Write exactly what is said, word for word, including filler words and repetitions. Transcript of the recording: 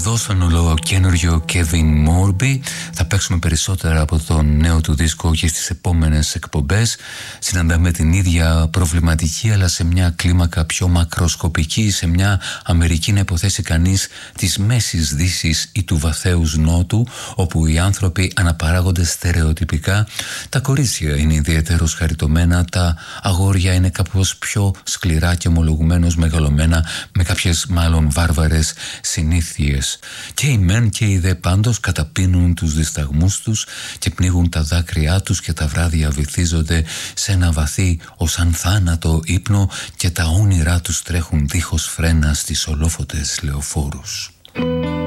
εδώ στον ολοκένουργιο Kevin Morby. Θα παίξουμε περισσότερα από το νέο του δίσκο και στις επόμενες εκπομπές. Συναντάμε την ίδια προβληματική, αλλά σε μια κλίμακα πιο μακροσκοπική, σε μια Αμερική, να υποθέσει κανείς, της Μέσης Δύσης ή του βαθέους Νότου, όπου οι άνθρωποι αναπαράγονται στερεοτυπικά. Τα κορίτσια είναι ιδιαίτερως χαριτωμένα, τα αγόρια είναι κάπως πιο σκληρά και ομολογουμένως μεγαλωμένα, με κάποιες μάλλον βάρβαρες συνήθειες. Και οι μεν και οι δε πάντως καταπίνουν τους δισταγμούς τους και πνίγουν τα δάκρυά τους και τα βράδια βυθίζονται σε ένα βαθύ ως αν θάνατο ύπνο και τα όνειρά τους τρέχουν δίχως φρένα στις ολόφωτες λεωφόρους.